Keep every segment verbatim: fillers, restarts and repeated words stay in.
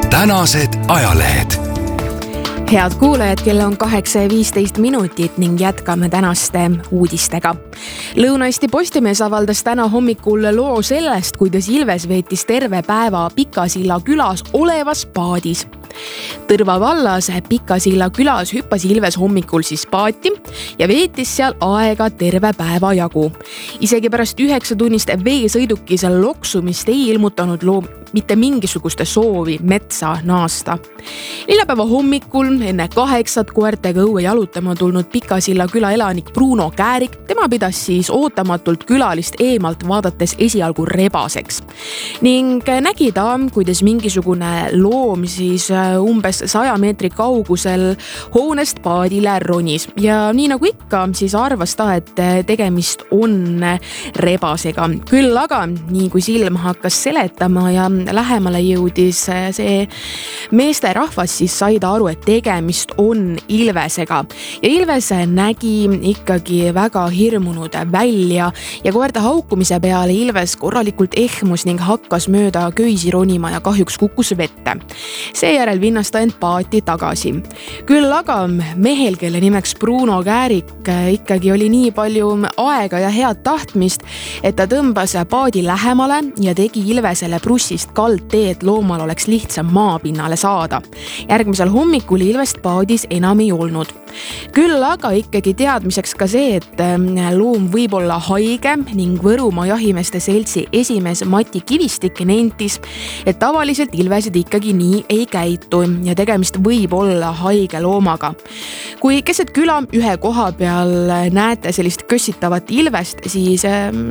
tänased ajalehed. Head kuulajad, kell on kaheksa ja viisteist minutit ning jätkame tänaste uudistega. Lõuna-Eesti Postimees avaldas täna hommikul loo sellest, kuidas Ilves veetis terve päeva Pikasilla külas olevas paadis. Tõrva vallas Pikasilla külas hüppas Ilves hommikul siis paati ja veetis seal aega terve päeva jagu. Isegi pärast üheksatunnist veesõidukis loksumist ei ilmutanud loo mitte mingisuguste soovi metsa naasta. Neljapäeva hommikul enne kaheksat koertega õue jalutama tulnud Pikasilla küla elanik Bruno Käärik, tema pidas siis ootamatult külalist eemalt vaadates esialgu rebaseks. Ning nägi ta, kuidas mingisugune loom siis umbes saja meetri kaugusel hoonest paadile ronis. Ja nii nagu ikka, siis arvas ta, et tegemist on rebasega. Küll aga, nii kui silm hakkas seletama ja lähemale jõudis see meeste rahvas, siis sai ta aru, et tegemist on Ilvesega. Ja Ilves nägi ikkagi väga hirmunud välja ja koerte haukumise peale Ilves korralikult ehmus ning hakkas mööda köisi ronima ja kahjuks kukkus vette. Seejärel vinnas ta end paati tagasi. Küll aga mehel, kelle nimeks Bruno Käärik, ikkagi oli nii palju aega ja head tahtmist, et ta tõmbas paadi lähemale ja tegi Ilvesele brussist kaldtee, et loomal oleks lihtsam maapinnale saada. Järgmisel hommikul Ilvest paadis enam ei olnud. Küll aga ikkagi teadmiseks ka see, et loom võib olla haige ning Võrumaa jahimeeste seltsi esimees Mati Kivistik nentis, et tavaliselt Ilvesed ikkagi nii ei käitu ja tegemist võib olla haige loomaga. Kui keset küla ühe koha peal näete sellist kössitavat Ilvest, siis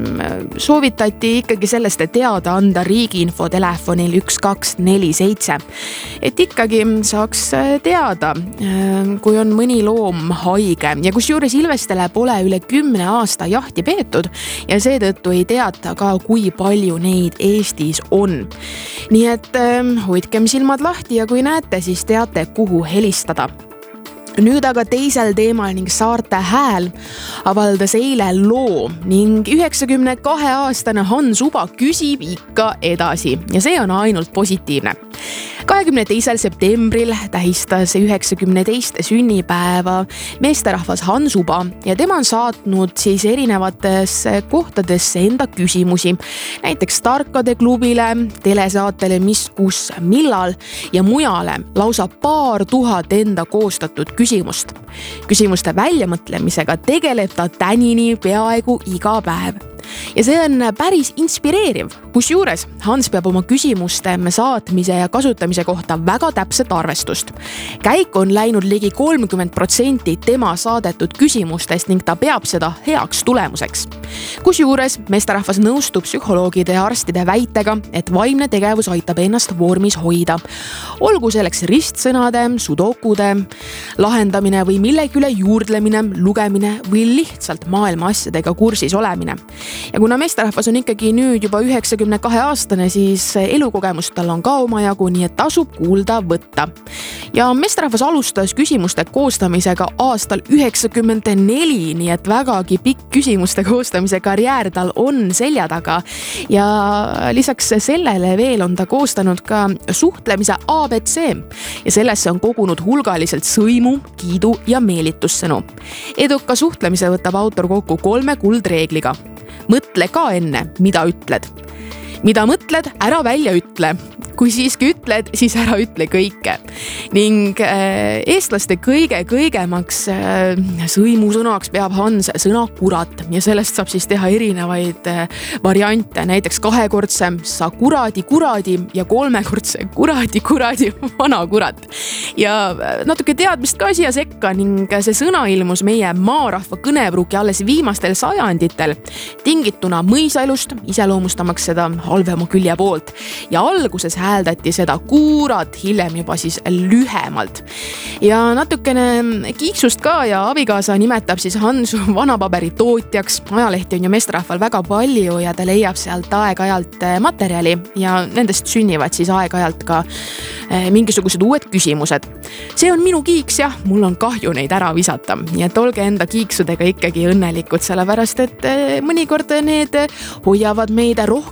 soovitati ikkagi sellest teada anda riigiinfo telefonil üks kaks neli seitse, et ikkagi saaks teada, kui on mõni loom haige ja kusjuures Ilvestele pole üle kümne aasta jahti peetud ja seetõttu ei teata ka, kui palju neid Eestis on. Nii et hoidkem silmad lahti ja kui näete, siis teate, kuhu helistada. Nüüd aga teisel teemal ning Saarte Hääl avaldas eile loo ning üheksakümne kahe aastane Hans Uba küsib ikka edasi ja see on ainult positiivne. kahekümne teisel septembril tähistas üheksakümne teist sünnipäeva meesterahvas Hans Uba ja tema on saatnud siis erinevates kohtades enda küsimusi. Näiteks Tarkade klubile, telesaatele Mis, kus, millal ja mujale lausa paar tuhat enda koostatud küsimust. Küsimuste väljamõtlemisega tegeleb ta tänini peaaegu iga päev. Ja see on päris inspireeriv, kusjuures Hans peab oma küsimuste saatmise ja kasutamise kohta väga täpset arvestust. Käik on läinud ligi kolmkümmend protsenti tema saadetud küsimustest ning ta peab seda heaks tulemuseks. Kusjuures meesterahvas nõustub psühholoogide ja arstide väitega, et vaimne tegevus aitab ennast vormis hoida. Olgu selleks ristsõnade, sudokude lahendamine või millegi üle juurdlemine, lugemine või lihtsalt maailma asjadega kursis olemine. Ja kuna meesterahvas on ikkagi nüüd juba üheksakümne kahe aastane, siis elukogemust tal on ka omajagu, nii et tasub kuulda võtta. Ja meesterahvas alustas küsimuste koostamisega aastal üheksakümmend neli, nii et vägagi pikk küsimuste koostamise karjäär tal on selja taga. Ja lisaks sellele veel on ta koostanud ka suhtlemise A B C ja sellesse on kogunud hulgaliselt sõimu, kiidu ja meelitussõnu. Eduka suhtlemise võtab autor kokku kolme kuldreegliga. Mõtle ka enne, mida ütled. Mida mõtled, ära välja ütle. Kui siiski ütled, siis ära ütle kõike. Ning äh, eestlaste kõige kõigemaks äh, sõimusõnaks peab Hans sõna kurat ja sellest saab siis teha erinevaid äh, variante. Näiteks kahekordse sa kuradi kuradi ja kolmekordse kuradi kuradi vana kurat. Ja natuke teadmist ka siia sekka ning see sõna ilmus meie maarahva kõnepruuki alles viimastel sajanditel tingituna mõisaelust, iseloomustamaks seda halvema külje poolt. Ja alguses hääldati seda kuurat, hiljem juba siis lühemalt. Ja natukene kiiksust ka ja abikaasa nimetab siis Hansu vanapaberi tootjaks. Ajalehti on ju meesterahval väga palju ja ta leiab sealt aeg-ajalt materjali ja nendest sünnivad siis aeg-ajalt ka mingisugused uued küsimused. See on minu kiiks, jah, mul on kahju neid ära visata. Nii et olge enda kiiksudega ikkagi õnnelikud, sellepärast et mõnikord need hoiavad meid rohkem, kui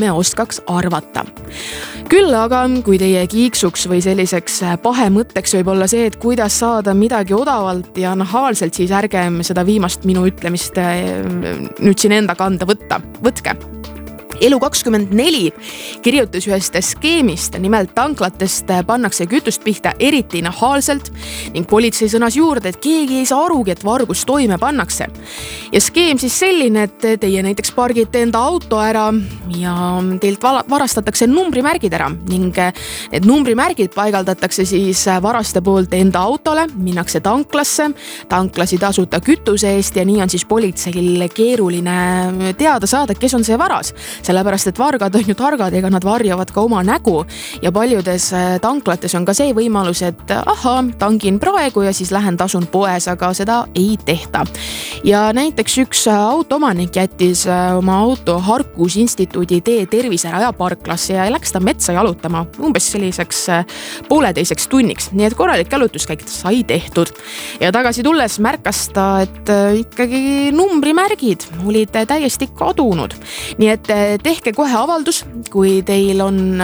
me oskaks arvata. Küll aga, kui teie kiiksuks või selliseks pahemõtteks võib olla see, et kuidas saada midagi odavalt ja nahaalselt, siis ärgem seda viimast minu ütlemist nüüd siin enda kanda võtta, võtke. Elu kakskümmend neli kirjutas ühest skeemist, nimelt tanklatest pannakse kütust pihta eriti nahaalselt ning politsei sõnas juurde, et keegi ei saa arugi, et vargus toime pannakse. Ja skeem siis selline, et teie näiteks pargite enda auto ära ja teilt varastatakse numbrimärgid ära ning need numbrimärgid paigaldatakse siis varaste poolt enda autole, minnakse tanklasse, tanklasi tasuta kütuse eest ja nii on siis politseil keeruline teada saada, kes on see varas. Sellepärast, et vargad on ju targad, ega nad varjavad ka oma nägu ja paljudes tanklates on ka see võimalus, et aha, tangin praegu ja siis lähen tasun poes, aga seda ei tehta. Ja näiteks üks autoomanik jättis oma auto Harkus instituudi tee terviseraja parklasse ja läks ta metsa jalutama umbes selliseks pooleteiseks tunniks, nii et korralik jalutuskäik sai tehtud. Ja tagasi tulles märkas ta, et ikkagi numbrimärgid olid täiesti kadunud. Nii et tehke kohe avaldus, kui teil on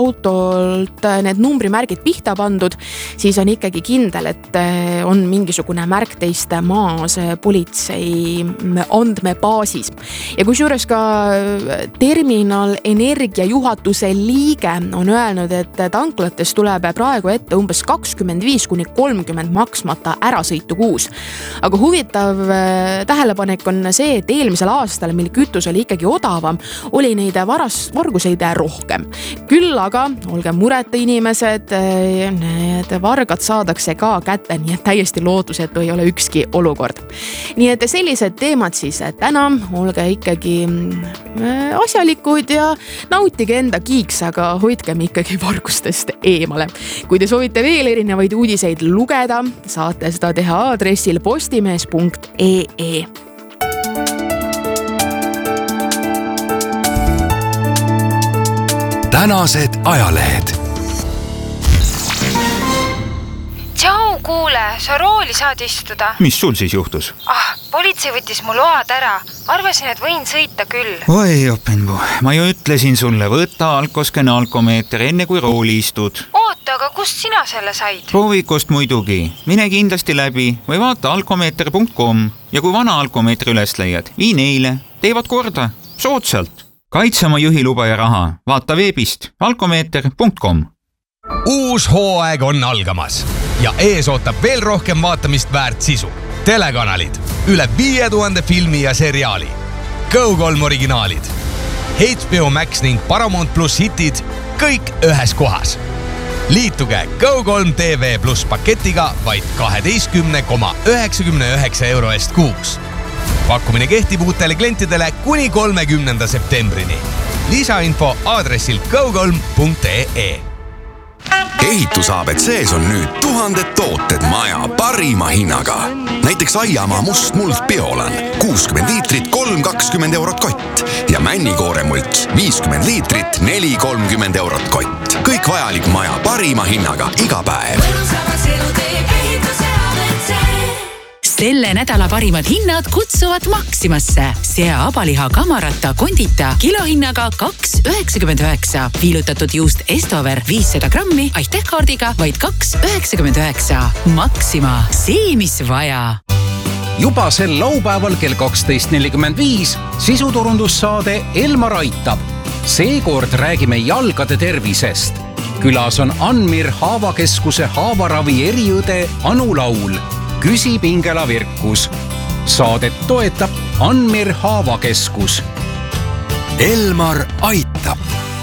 autolt need numbrimärgid pihta pandud, siis on ikkagi kindel, et on mingisugune märk teist maas politsei andmebaasis. Ja kusjuures ka Terminal Energia juhatuse liige on öelnud, et tanklates tuleb praegu ette umbes kakskümmend viis kuni kolmkümmend maksmata ärasõitu kuus. Aga huvitav tähelepanek on see, et eelmisel aastal, mil kütus oli ikkagi odavam, oli neid varas, varguseid rohkem. Küll aga, olge mureta inimesed, need vargad saadakse ka kätte, nii et täiesti lootusetu ei ole ükski olukord. Nii et sellised teemad siis täna, olge ikkagi asjalikud ja nautige enda kiiks, aga hoidkem ikkagi vargustest eemale. Kui te soovite veel erinevaid uudiseid lugeda, saate seda teha aadressil postimees punkt ee. Tänased ajalehed. Tšau, kuule, sa rooli saad istuda. Mis sul siis juhtus? Ah, politsei võttis mu load ära. Arvasin, et võin sõita küll. Oi, opingu. Ma ju ütlesin sulle, võta alkoskene alkomeeter enne kui rooli istud. Oota, aga kust sina selle said? Proovikost muidugi. Mine kindlasti läbi või vaata alkomeeter punkt com ja kui vana alkomeetri üles leiad, vii neile. Teevad korda. Soodsalt. Kaitse oma juhiluba ja raha. Vaata veebist alkomeeter punkt com. Uus hooaeg on algamas ja ees ootab veel rohkem vaatamist väärt sisu. Telekanalid, üle viie tuhande filmi ja seriaali, Go kolm originaalid, H B O Max ning Paramount Plus hitid, kõik ühes kohas. Liituge Go kolm T V Plus paketiga vaid kaheteistkümne koma üheksakümne üheksa euro eest kuus. Pakkumine kehtib uutele klientidele kuni kolmekümnenda septembrini. Lisainfo aadressil go kolm punkt ee. Ehitusa A B C-s on nüüd tuhanded tooted maja parima hinnaga. Näiteks Aiamaa must muld biolan, kuuskümmend liitrit, kolm kakskümmend eurot kott ja männikoore mults, viiskümmend liitrit, neli kolmkümmend eurot kott. Kõik vajalik maja parima hinnaga iga päev. Selle nädala parimad hinnad kutsuvad Maximasse. Sea abaliha kamarata kondita kilohinnaga kaks üheksakümmend üheksa. Viilutatud juust Estover viissada grammi Aihteh-kaardiga vaid kaks üheksakümmend üheksa. Maxima, see mis vaja. Juba sel laupäeval kell kaksteist nelikümmend viis sisuturundussaade Elmar aitab. Seekord räägime jalgade tervisest. Külas on Anmir Haavakeskuse haavaravi eriõde Anu Laul. Küsi Pingela Virkus. Saadet toetab Anmir Haavakeskus. Elmar aitab.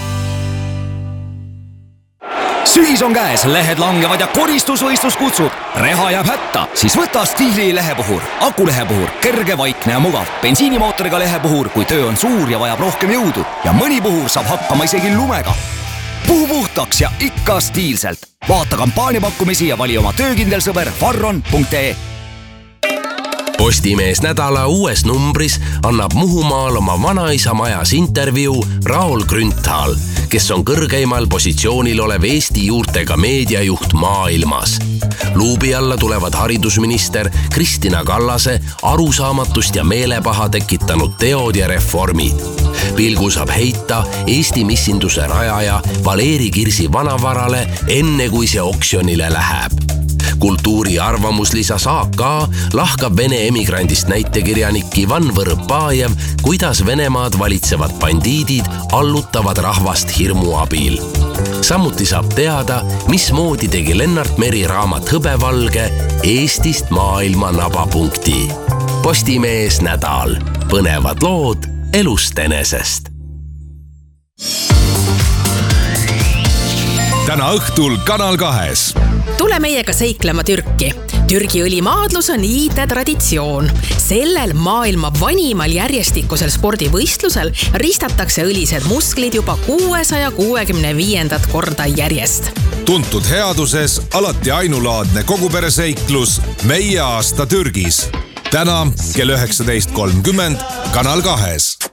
Sügis on käes, lehed langevad ja koristusvõistlus kutsub. Reha jääb hätta, siis võta Stiili lehepuhur. Akulehepuhur, kerge, vaikne ja mugav. Bensiinimootoriga lehepuhur, kui töö on suur ja vajab rohkem jõudu. Ja mõni puhur saab hakkama isegi lumega. Puhu puhtaks ja ikka stiilselt. Vaata kampaaniapakkumisi ja vali oma töökindel sõber farron punkt ee. Postimees nädala uues numbris annab Muhumaal oma vanaisa majas intervjuu Raul Grünthal, kes on kõrgeimal positsioonil olev Eesti juurtega meediajuht maailmas. Luubi alla tulevad haridusminister Kristina Kallase arusaamatust ja meelepaha tekitanud teod ja reformid. pilgu saab heita Eesti missinduse rajaja Valeri Kirsi vanavarale enne kui see oksjonile läheb. Kultuuri arvamuslisas A K lahkab Vene emigrandist näitekirjanik Ivan Võrõpajev, kuidas Venemaad valitsevad bandiidid allutavad rahvast hirmu abil. Samuti saab teada, mismoodi tegi Lennart Meri raamat Hõbevalge Eestist maailma nabapunkti. Postimees nädal. Põnevad lood elust enesest. Täna õhtul Kanal kahes. Tule meiega seiklema Türki. Türgi õlimaadlus on iide-traditsioon. Sellel maailma vanimal järjestikusel spordivõistlusel ristatakse õlised musklid juba kuuesaja kuuekümne viiendat korda järjest. Tuntud headuses alati ainulaadne kogupereseiklus Meie aasta Türgis. Täna kell üheksateist kolmkümmend Kanal kahes.